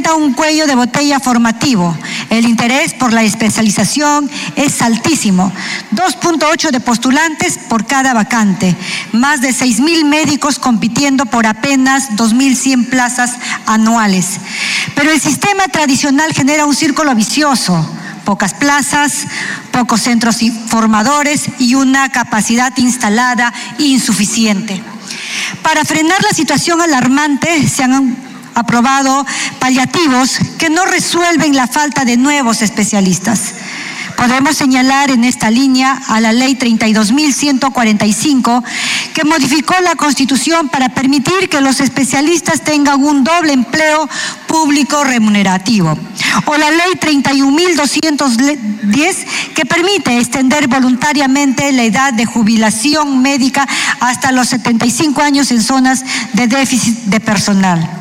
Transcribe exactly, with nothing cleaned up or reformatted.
representa un cuello de botella formativo. El interés por la especialización es altísimo. dos punto ocho de postulantes por cada vacante. Más de seis mil médicos compitiendo por apenas dos mil cien plazas anuales. Pero el sistema tradicional genera un círculo vicioso. Pocas plazas, pocos centros formadores y una capacidad instalada insuficiente. Para frenar la situación alarmante, se han aprobado paliativos que no resuelven la falta de nuevos especialistas. Podemos señalar en esta línea a la Ley treinta y dos mil ciento cuarenta y cinco, que modificó la Constitución para permitir que los especialistas tengan un doble empleo público remunerativo. O la Ley treinta y un mil doscientos diez, que permite extender voluntariamente la edad de jubilación médica hasta los setenta y cinco años en zonas de déficit de personal.